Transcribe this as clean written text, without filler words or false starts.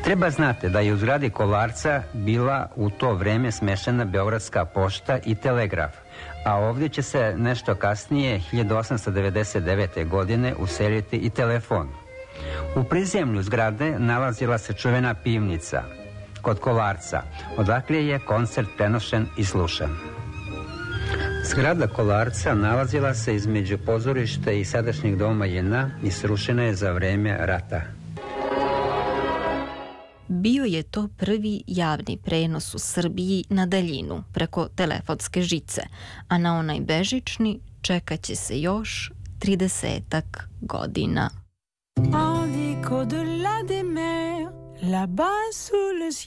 Treba znati da je u zgradi Kolarca bila u to vreme smeštena Beogradska pošta i telegraf, a ovdje će se nešto kasnije, 1899. godine, useliti i telefon. U prizemlju zgrade nalazila se čuvena pivnica kod Kolarca, odakle je koncert prenošen i slušan. Zgrada Kolarca nalazila se između pozorišta i sadašnjeg doma JNA i srušena je za vreme rata. Bio je to prvi javni prenos u Srbiji na daljinu preko telefonske žice, a na onaj bežični čekat će se još 30-ak godina.